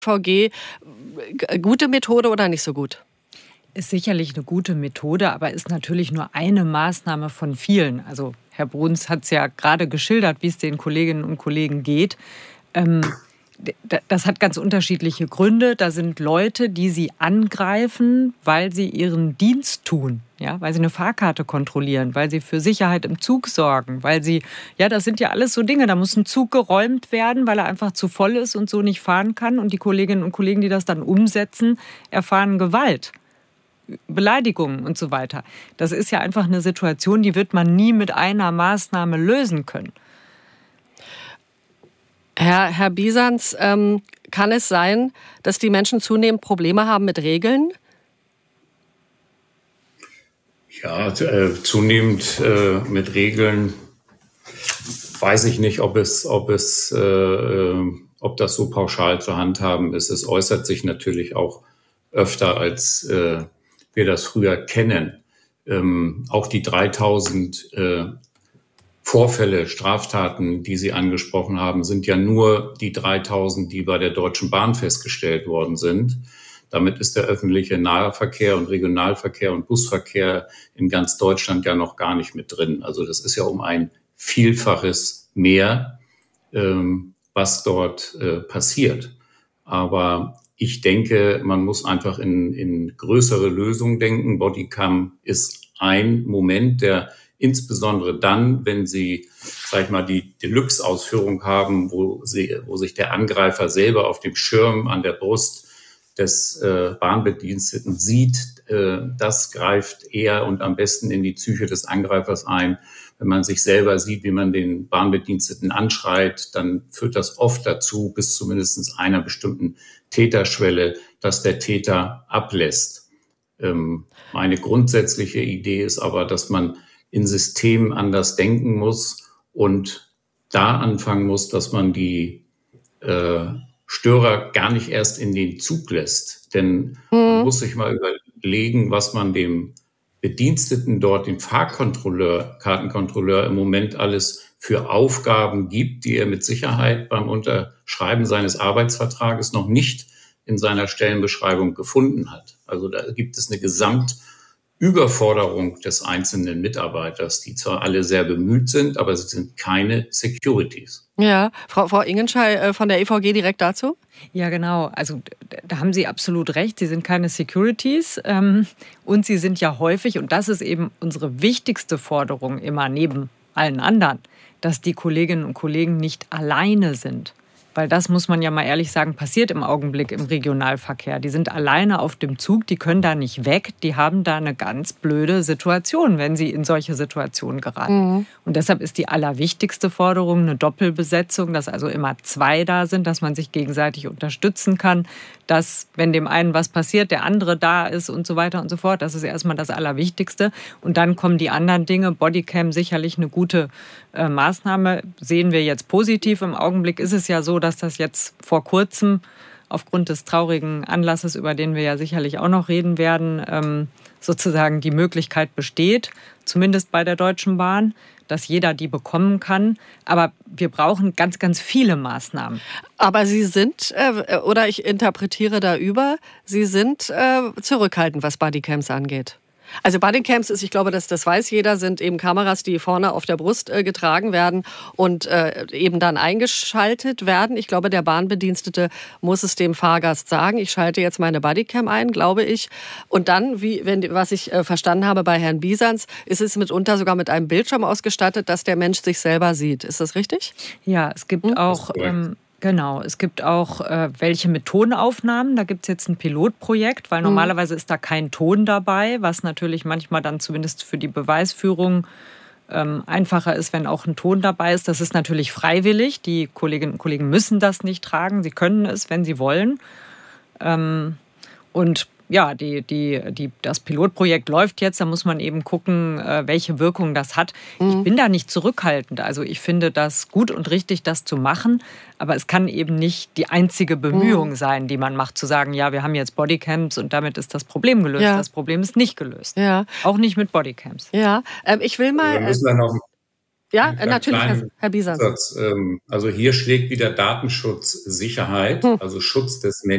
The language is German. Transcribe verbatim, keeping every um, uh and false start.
V G g- gute Methode oder nicht so gut? Ist sicherlich eine gute Methode, aber ist natürlich nur eine Maßnahme von vielen. Also Herr Bruns hat es ja gerade geschildert, wie es den Kolleginnen und Kollegen geht. Ähm, das hat ganz unterschiedliche Gründe. Da sind Leute, die sie angreifen, weil sie ihren Dienst tun, ja, weil sie eine Fahrkarte kontrollieren, weil sie für Sicherheit im Zug sorgen, weil sie, ja, das sind ja alles so Dinge. Da muss ein Zug geräumt werden, weil er einfach zu voll ist und so nicht fahren kann. Und die Kolleginnen und Kollegen, die das dann umsetzen, erfahren Gewalt, Beleidigungen und so weiter. Das ist ja einfach eine Situation, die wird man nie mit einer Maßnahme lösen können. Herr, Herr Bisanz, ähm, kann es sein, dass die Menschen zunehmend Probleme haben mit Regeln? Ja, äh, zunehmend äh, mit Regeln weiß ich nicht, ob es, ob es, äh, ob das so pauschal zu handhaben ist. Es äußert sich natürlich auch öfter, als äh, wir das früher kennen. Ähm, auch die dreitausend äh, Vorfälle, Straftaten, die Sie angesprochen haben, sind ja nur die dreitausend, die bei der Deutschen Bahn festgestellt worden sind. Damit ist der öffentliche Nahverkehr und Regionalverkehr und Busverkehr in ganz Deutschland ja noch gar nicht mit drin. Also das ist ja um ein Vielfaches mehr, ähm, was dort äh, passiert. Aber ich denke, man muss einfach in, in größere Lösungen denken. Bodycam ist ein Moment, der insbesondere dann, wenn Sie, sag ich mal, die Deluxe-Ausführung haben, wo, sie, wo sich der Angreifer selber auf dem Schirm an der Brust des äh, Bahnbediensteten sieht, äh, das greift eher und am besten in die Psyche des Angreifers ein. Wenn man sich selber sieht, wie man den Bahnbediensteten anschreit, dann führt das oft dazu, bis zumindest einer bestimmten Täterschwelle, dass der Täter ablässt. Ähm, meine grundsätzliche Idee ist aber, dass man in Systemen anders denken muss und da anfangen muss, dass man die äh, Störer gar nicht erst in den Zug lässt. Denn man muss sich mal überlegen, was man dem Bediensteten dort, dem Fahrkontrolleur, Kartenkontrolleur im Moment alles für Aufgaben gibt, die er mit Sicherheit beim Unterschreiben seines Arbeitsvertrages noch nicht in seiner Stellenbeschreibung gefunden hat. Also da gibt es eine Gesamtüberforderung des einzelnen Mitarbeiters, die zwar alle sehr bemüht sind, aber sie sind keine Securities. Ja, Frau, Frau Ingenschei von der E V G direkt dazu? Ja, genau. Also da haben Sie absolut recht. Sie sind keine Securities ähm, und sie sind ja häufig, und das ist eben unsere wichtigste Forderung immer neben allen anderen, dass die Kolleginnen und Kollegen nicht alleine sind. Weil das, muss man ja mal ehrlich sagen, passiert im Augenblick im Regionalverkehr. Die sind alleine auf dem Zug, die können da nicht weg. Die haben da eine ganz blöde Situation, wenn sie in solche Situationen geraten. Mhm. Und deshalb ist die allerwichtigste Forderung eine Doppelbesetzung, dass also immer zwei da sind, dass man sich gegenseitig unterstützen kann, dass, wenn dem einen was passiert, der andere da ist und so weiter und so fort. Das ist erstmal das Allerwichtigste. Und dann kommen die anderen Dinge. Bodycam sicherlich eine gute äh, Maßnahme. Sehen wir jetzt positiv. Im Augenblick ist es ja so, dass das jetzt vor kurzem aufgrund des traurigen Anlasses, über den wir ja sicherlich auch noch reden werden, ähm, sozusagen die Möglichkeit besteht, zumindest bei der Deutschen Bahn, dass jeder die bekommen kann. Aber wir brauchen ganz, ganz viele Maßnahmen. Aber Sie sind, äh, oder ich interpretiere da über, Sie sind äh, zurückhaltend, was Bodycams angeht. Also Bodycams ist, ich glaube, das, das weiß jeder, sind eben Kameras, die vorne auf der Brust äh, getragen werden und äh, eben dann eingeschaltet werden. Ich glaube, der Bahnbedienstete muss es dem Fahrgast sagen, ich schalte jetzt meine Bodycam ein, glaube ich. Und dann, wie, wenn, was ich äh, verstanden habe bei Herrn Bisanz, ist es mitunter sogar mit einem Bildschirm ausgestattet, dass der Mensch sich selber sieht. Ist das richtig? Ja, es gibt hm? auch... Ähm Genau, es gibt auch äh, welche mit Tonaufnahmen. Da gibt es jetzt ein Pilotprojekt, weil normalerweise ist da kein Ton dabei, was natürlich manchmal dann zumindest für die Beweisführung ähm, einfacher ist, wenn auch ein Ton dabei ist. Das ist natürlich freiwillig. Die Kolleginnen und Kollegen müssen das nicht tragen. Sie können es, wenn sie wollen. Ähm, und ja, die, die, die, das Pilotprojekt läuft jetzt, da muss man eben gucken, welche Wirkung das hat. Mhm. Ich bin da nicht zurückhaltend. Also ich finde das gut und richtig, das zu machen. Aber es kann eben nicht die einzige Bemühung mhm. sein, die man macht, zu sagen, ja, wir haben jetzt Bodycams und damit ist das Problem gelöst. Ja. Das Problem ist nicht gelöst. Ja. Auch nicht mit Bodycams. Ja, ähm, ich will mal... Wir müssen dann noch Ja, natürlich, Herr, Herr Bisanz. Also hier schlägt wieder Datenschutz Sicherheit, hm. also Schutz des Menschen.